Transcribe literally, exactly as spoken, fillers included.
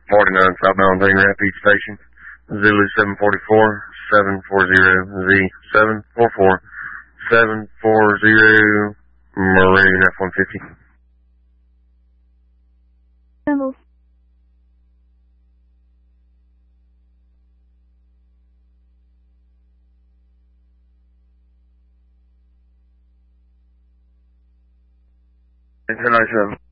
forty-nine southbound Green Rapids Station. Zulu seven forty-four, seven forty Z seven four four, seven forty Meridian F one fifty. Symbols. ten ninety-seven.